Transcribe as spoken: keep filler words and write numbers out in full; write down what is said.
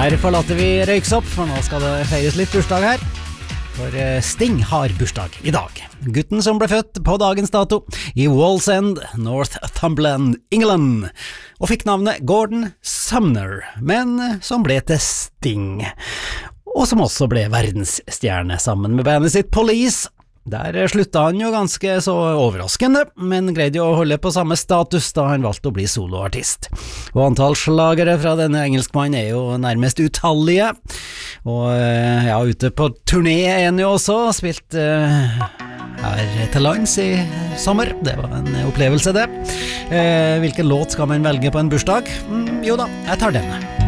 Her forlater vi Røyksopp, for nå skal det feires litt bursdag her. For Sting har bursdag i dag. Gutten som ble født på dagens dato i Wallsend, Northumberland, England, og fikk navnet Gordon Sumner, men som ble til Sting, og som også ble verdensstjerne sammen med bandet sitt Police. Der slutta han jo ganske så overraskende, men greide jo å holde på samme status da han valgte å bli soloartist. Og antall slagere fra denne engelskmannen er jo nærmest utallige, og ja, ute på turné er han jo også, spilt uh, her til lands i sommer. Det var en opplevelse det. Uh, hvilken låt skal man velge på en bursdag? Mm, jo da, jeg tar denne.